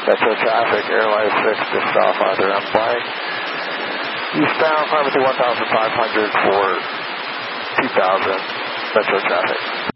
Metro traffic, airline 6, just off either M flight. Eastbound, climb to 1,500 for 2,000, Metro traffic.